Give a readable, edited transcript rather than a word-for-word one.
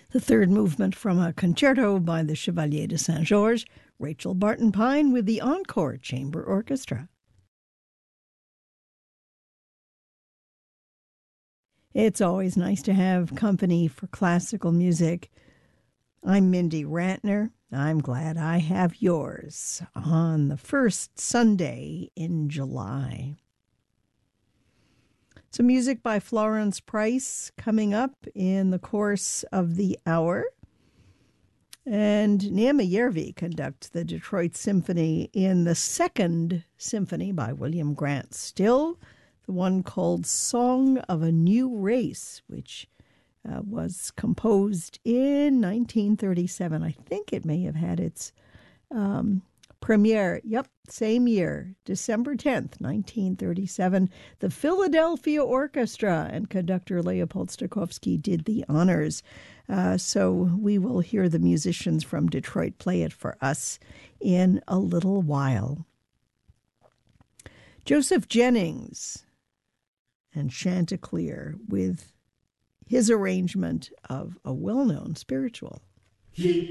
The third movement from a concerto by the Chevalier de Saint-Georges, Rachel Barton Pine with the Encore Chamber Orchestra. It's always nice to have company for classical music. I'm Mindy Rantner. I'm glad I have yours on the first Sunday in July. Some music by Florence Price coming up in the course of the hour. And Naima Järvi conducts the Detroit Symphony in the second symphony by William Grant Still, the one called Song of a New Race, which was composed in 1937. I think it may have had its premiere, same year, December 10th, 1937. The Philadelphia Orchestra and conductor Leopold Stokowski did the honors. So we will hear the musicians from Detroit play it for us in a little while. Joseph Jennings and Chanticleer with his arrangement of a well-known spiritual.